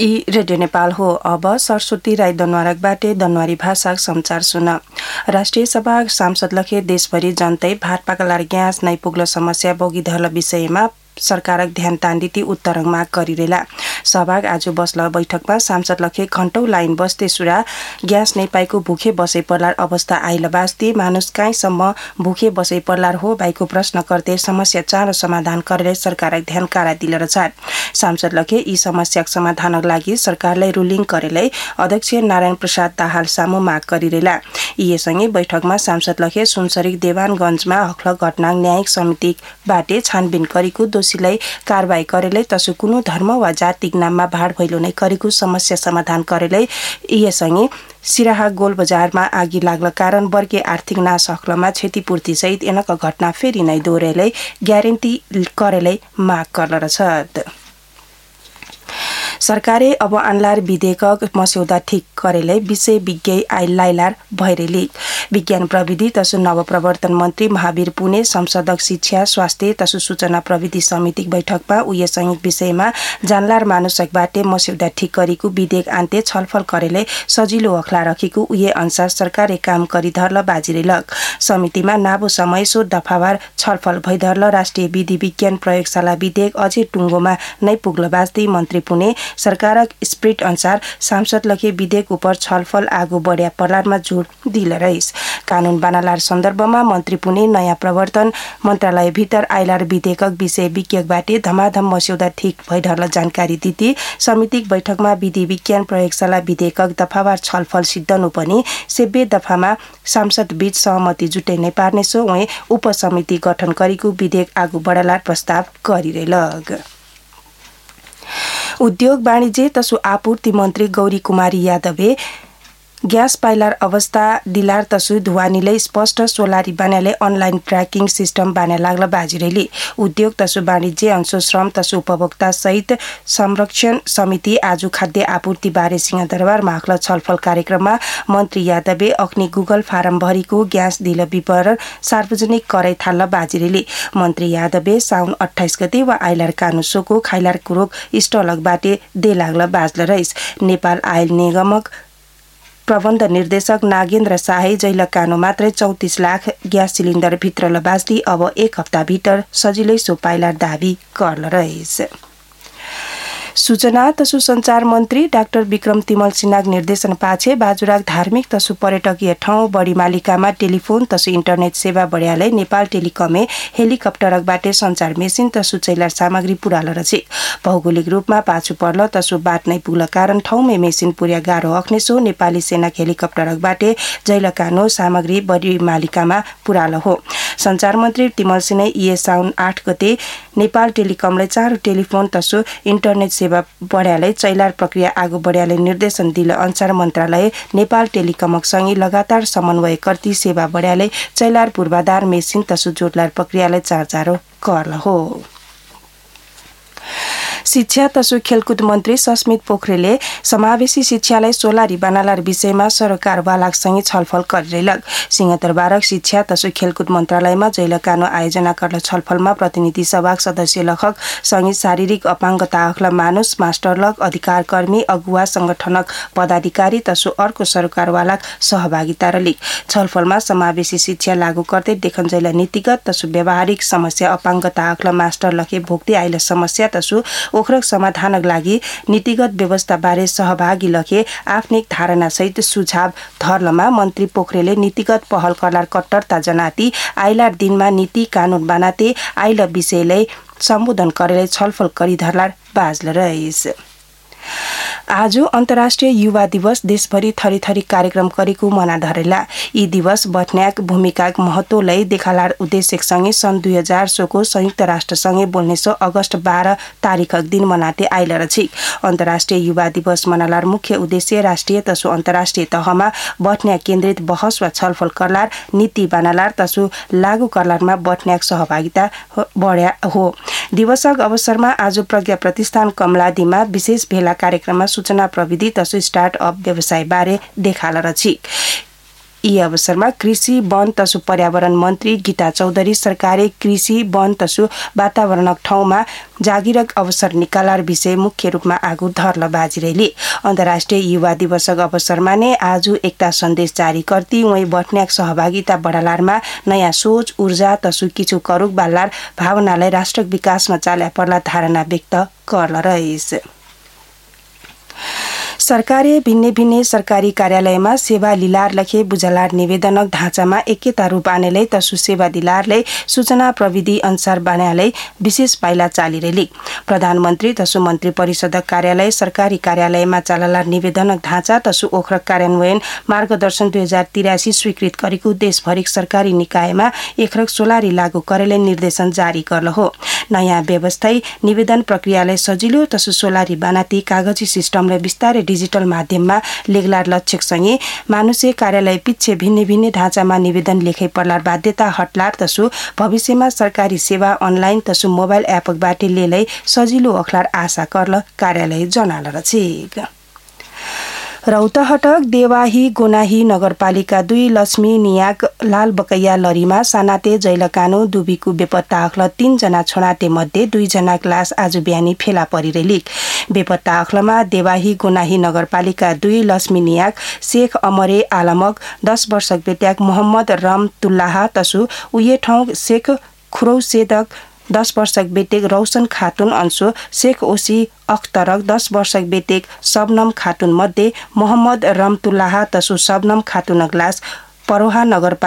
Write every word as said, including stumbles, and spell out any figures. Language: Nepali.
ई रेडियो नेपाल हो। अब सरस्वती राई दनवारकबाटे दनवारी भाषा समाचार सुन। राष्ट्रिय सभा सांसद लखे देशभरि जनतै भात पाकलार ग्यास नै पुग्लो समस्या बोगी धर्ल विषयमा सरकारक ध्यान तान्दिती उत्तरंग माग गरिरेला। सभाग आज बस्ल बैठकमा सांसद लखे घण्टौं लाइन बस्ते सुरा ग्यास नै पाइको भूखे बसै पर्लार अवस्था आइल बास्ती मानुस काहीँसम्म भूखे बसै पर्लार हो बाइको प्रश्न करते समस्या चाँडो समाधान गरेर सरकारक ध्यान कारा दिल रछाट। सांसद लखे यी समस्याक समाधानक लागि सरकारलाई रुलिङ गरेलै अध्यक्ष नारायण प्रसाद दाहाल सामु माग गरिरेला। यीसँगै बैठकमा सांसद लखे सुनसरी देवानगञ्जमा हकलक घटना न्यायिक समितिबाटे छानबिन गरेको दोषीलाई कारबाही गरेलै तसु कुनै धर्म वा जातिक नाममा भाड भैलो नै गरेको समस्या समाधान गरेलै यीसँगै सिराहा गोल बजारमा आगी लाग्ल कारण वर्गीय आर्थिक नाश हकलमा क्षतिपूर्ति सहित एनका घटना फेरि नै दोहोरेलै ग्यारेन्टी गरेलै माग गर्न छ। सरकारे अब अनलार विधेयक मस्यौदा ठीक करेलै विषय विज्ञ लाइलार भैरेली विज्ञान प्रविधि तसु नवप्रवर्तन मन्त्री महावीर पुने संसदक शिक्षा स्वास्थ्य तसु सूचना प्रविधि समिति बैठकमा उये संयुक्त विषयमा जानलार मानुषकबाटे मस्यौदा ठीक गरेको विधेयक आन्ते छलफल करेलै सजिलो अखला रखेको उये अनुसार सरकारले काम गरी धर्ल बाजिरेलक। समितिमा नाबो समय सो दफावार छलफल भइधर्ल राष्ट्रिय विधि विज्ञान प्रयोगशाला विधेयक अझै टुङ्गोमा नै पुग्ल बाज्दै मन्त्री पुने सरकारक स्प्रिट अनुसार सांसद लखे विधेयक उपर छलफल आगो बढ्या पर्लारमा जोड दिल रहिस। कानून बनालार सन्दर्भमा मन्त्री पुने नयाँ प्रवर्तन मन्त्रालय भित्र आइलार विधेयक विषय विज्ञबाटे धमाधम मस्यौदा ठीक भइढर्ल जानकारी दिती समितिक बैठकमा विधि विज्ञान प्रयोगशाला विधेयक दफावार छलफल सिद्धनु पनि सेब्बे दफामा सांसद बीच सहमति जुटै नै पार्ने सो उहे उपसमिति गठन गरेको विधेयक आगो बढालार प्रस्ताव गरिरहेलग। उद्योग वाणिज्य तसु आपूर्ति मन्त्री गौरी कुमारी यादवले ग्यास पाइलार अवस्था दिलार तसु धुवानीले स्पष्ट सोलारी बनाले अनलाइन ट्र्याकिङ सिस्टम बना लाग्ल बाजिरेली उद्योग तसु वाणिज्य अंशु श्रम तसु उपभोक्ता सहित संरक्षण समिति आज खाद्य आपूर्ति बारे सिंहदरबार माखल छलफल कार्यक्रममा मन्त्री यादवले अग्नि गुगल फारम भरिको ग्यास दिल विवरण सार्वजनिक गराइ थाल्ल बाजिरेली मन्त्री यादवले साउन अट्ठाइस गते वा आइलार कानुसोको खाइलार कुरोक स्टलकबाटे दे लाग्ल बाज्ल रहिस। नेपाल आयल निगमक प्रबन्ध निर्देशक नागेन्द्र शाही जैल कानो मात्रै चौतिस लाख ग्यास सिलिन्डर भित्र लबास्ती अब एक हप्ता भित्र सजिलै सो पाइलार दावी गर्न रहिस। सूचना तसु संचार मन्त्री डाक्टर विक्रम तिमल सिन्हाग निर्देशन पाछे बाजुराग धार्मिक तसु पर्यटकीय ठाउँ बढी मालिकामा टेलिफोन तसु इन्टरनेट सेवा बढ्यालै नेपाल टेलिकमले हेलिकप्टरकबाटे संचार मेसिन तसु चैलार सामग्री पुराल रचे भौगोलिक रूपमा पाछु पर्ल तसु बाट नै पुग्ल कारण ठाउँमै मेसिन पुर्या गाह्रो अख्ने सो नेपाली सेनाक हेलिकप्टरकबाटे जैलकानो सामग्री बढी मालिकामा पुराल हो। संचार मन्त्री तिमल सिन्हा इए साउन आठ गते नेपाल टेलिकमले चार टेलिफोन तसु इन्टरनेट सेवा बढ्यालै चैलार प्रक्रिया आगो बढ्यालै निर्देशन दिल अनुसार मन्त्रालय नेपाल टेलिकमक सँगै लगातार समन्वय कर्ती सेवा बढ्यालै चैलार पूर्वाधार मेसिन तसु जोडलार प्रक्रियालाई चारचारो गर्न हो। शिक्षा तसु खेलकुद मन्त्री सस्मित पोखरेलले समावेशी शिक्षालाई सोलारी बनालार विषयमा सरकारवालासँगै छलफल गरिरहेलक। सिंहदरबारक शिक्षा तसु खेलकुद मन्त्रालयमा जैलकानो आयोजना गर्न छलफलमा प्रतिनिधि सभाक सदस्य लखक सँगै शारीरिक अपाङ्गता अखला मानुस मास्टरलक अधिकार कर्मी अगुवा संगठनक पदाधिकारी तसु अर्को सरकारवालाक सहभागिता रलिक छलफलमा समावेशी शिक्षा लागू गर्दै देखनजैला नीतिगत तसु व्यावहारिक समस्या अपाङ्गता अखला मास्टर लखे भोग्दै आइला समस्या तसु ओखरक समाधानक लागि नीतिगत व्यवस्था बारे सहभागी लखे आफ्नै धारणा सहित सुझाव धर्लमा मन्त्री पोखरेलले नीतिगत पहल करलार कट्टरता जनाती आइलार दिनमा नीति कानून बनाते आइल विषयलाई सम्बोधन गरेर छलफल गरी धर्लार बाज्ल रहिस। आज अन्तर्राष्ट्रिय युवा दिवस देशभरि थरी थरी कार्यक्रम गरेको मना धरेला। यी दिवस बटन्याक भूमिकाक महत्वलाई देखालार उद्देश्यसँगै सन् दुई हजार सोको संयुक्त राष्ट्रसँगै बोल्ने सो अगस्त बाह्र तारिखक दिन मनाते आइल रछि। अन्तर्राष्ट्रिय युवा दिवस मनालार मुख्य उद्देश्य राष्ट्रिय तसु अन्तर्राष्ट्रिय तहमा बटन्याक केन्द्रित बहस वा छलफल करलार नीति बनालार तसु लागू करलारमा बटन्याक सहभागिता बढ्या हो। दिवसक अवसरमा आज प्रज्ञा प्रतिष्ठान कमलादीमा विशेष भेला कार्यक्रममा सूचना प्रविधि तसु स्टार्टअप व्यवसाय बारे देखाल रछि। यी अवसरमा कृषि वन तसु पर्यावरण मन्त्री गीता चौधरी सरकारले कृषि वन तसु वातावरणक ठाउँमा जागिरक अवसर निकालार विषय मुख्य रूपमा आगू धर्ल बाजिरहेले अन्तर्राष्ट्रिय युवा दिवसक अवसरमा ने आज एकता सन्देश जारी करती वही बटन्याक सहभागिता बढालारमा नयाँ सोच ऊर्जा तसु किछु करुक बालार भावनालाई राष्ट्र विकासमा चाल्या पर्ला धारणा व्यक्त गर्ल रहेछ। सरकारले भिन्ने भिन्ने सरकारी कार्यालयमा सेवा लिलार लखे बुझलार निवेदनक ढाँचामा एकता रूप आनेले तसु सेवा दिलारले सूचना प्रविधि अनुसार बनाले विशेष पाइला चालिरहेले प्रधानमन्त्री तसु मन्त्री परिषदक कार्यालय सरकारी कार्यालयमा चाललार निवेदनक ढाँचा तसु ओखरक कार्यान्वयन मार्गदर्शन दुई हजार तिरासी स्वीकृत गरेको देशभरिक सरकारी निकायमा एकरक सोलारी लागू गरेले निर्देशन जारी गर्ल हो। नयाँ व्यवस्था निवेदन प्रक्रियालाई सजिलो तसु सोलारी बनाती कागजी सिस्टमले बिस्तारै डिजिटल माध्यममा लेखलार लक्ष्यसँगै मानुषे कार्यालय पिच्छे भिन्ने भिन्ने ढाँचामा निवेदन लेखै पर्लार बाध्यता हटलार तसु भविष्यमा सरकारी सेवा अनलाइन तसु मोबाइल एपकबाट लेलै सजिलो अखलार आशा गर्ल कार्यालय जनाल रछेक। रौतहटक देवाही गोनाही नगरपालिका दुई लक्ष्मी नियाक लाल बकैया लरीमा सानाते जैलकानो दुबीको बेपत्ता अख्ल तीन जना छोनाते मध्ये दुई जना लास आज बिहानी फेला परिरहेलिक बेपत्ता अख्लमा देवाही गोनाही नगरपालिका दुई लक्ष्मी नियाक शेख अमरे आलमक दस वर्षक बेट्याक मोहम्मद रमतुल्लाह तसु उये ठाउँ शेख खुरौसेदक दस वर्षक बेटेक रौशन खातुन अंशो शेख ओसी अख्तरक दस वर्षक बेटेक सबनम खातुन मध्ये मोहम्मद रमतुल्लाह तसु सबनम खातुनक लास परोहा नगरपालिका